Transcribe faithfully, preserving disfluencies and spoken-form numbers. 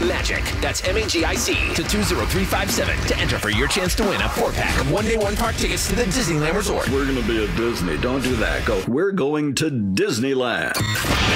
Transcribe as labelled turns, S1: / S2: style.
S1: MAGIC. That's M A G I C to two zero three five seven to enter for your chance to win a four-pack of one-day one-park tickets to the Disneyland Resort.
S2: We're going to be at Disney. Don't do that. Go. We're going to Disneyland.